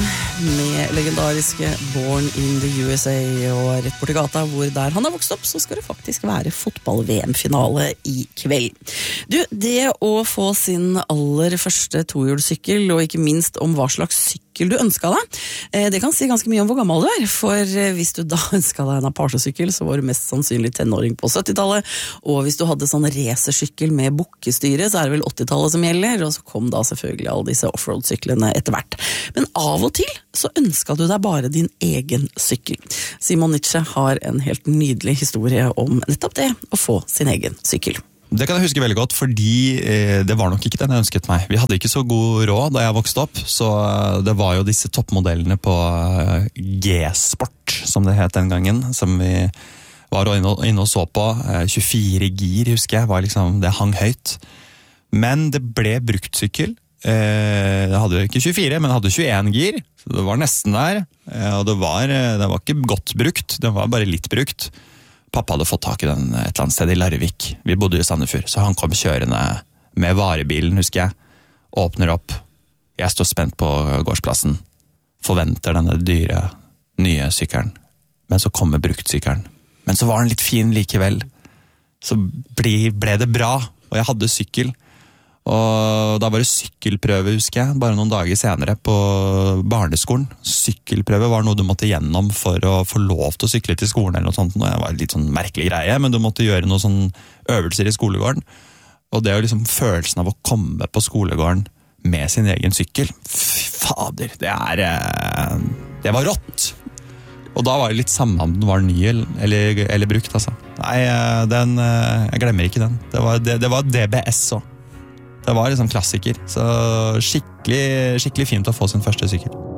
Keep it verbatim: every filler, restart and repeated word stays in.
med legendariske Born in the U S A, og rett bort i gata hvor der han har vokst opp, så skal det faktisk være fotball-V M-finale i kveld. Du, det å få sin aller første tohjulssykkel, og ikke minst om hva slags sykkel du ønsket deg, det kan si ganske mye om hvor gammel du er, for hvis du da ønsket deg en Apache-sykkel, så var du mest sannsynlig tenåring på syttitallet, og hvis du hadde sånn racersykkel med bukkestyre, så er det vel åttitallet som gjelder, og så kom da selvfølgelig alle disse offroad-syklene etter hvert. Men av og til så ønsket du deg bare din egen sykkel. Simon Nitsche har en helt nydelig historie om nettopp det, å få sin egen sykkel. Det kan jeg huske veldig godt, fordi eh, det var nok ikke den jeg ønsket meg. Vi hadde ikke så god råd da jeg vokste opp, så det var jo disse toppmodellene på eh, G-sport, som det het den gangen, som vi var inne, inne og så på. Eh, tjuefire gir, husker jeg, var liksom, det hang høyt. Men det ble bruktsykkel. Eh, det hadde ikke tjuefire, men det hadde tjueen gir, så det var nesten der. Eh, og det var, det var ikke godt brukt, det var bare litt brukt. Pappa hadde fått tak i den et eller annet sted i Larvik. Vi bodde i Sandefjord, så han kom kjørende med varebilen, husker jeg. Åpner opp. Jeg står spent på gårdsplassen. Forventer denne dyre, nye sykkelen. Men så kommer bruktsykkelen. Men så var den litt fin likevel. Så ble, ble det bra, og jeg hadde sykkel. Og da var det sykkelprøve, husker jeg, bare noen dager senere på barneskolen. Sykkelprøve var noe du måtte gjennom for å få lov til å sykle til skolen eller noe sånt. Det var litt sånn merkelig greie, men du måtte gjøre noen sånn øvelser i skolegården. Og det er jo liksom følelsen av å komme på skolegården med sin egen sykkel. Fy fader, det er... Det var rått! Og da var det litt samme om den var ny eller, eller brukt, altså. Nei, den, jeg glemmer ikke den. Det var, det, det var D B S også. Det var liksom klassiker, så skikkelig, skikkelig fint å få sin første sykkel.